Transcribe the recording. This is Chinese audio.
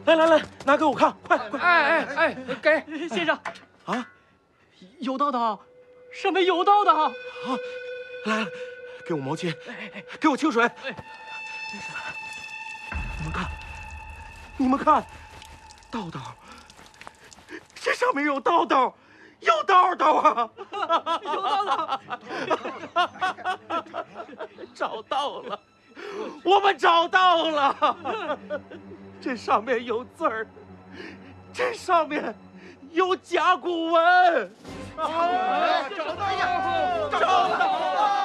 来，拿给我看，快！ 哎，给先生。 啊， 有道的，上面有道的。 好，来，给我毛巾，给我清水。你们看，道道，这上面有道道，有道道啊！ 有道的， 找到了，我们找到了，这上面有字儿，这上面有甲骨文。 找到了！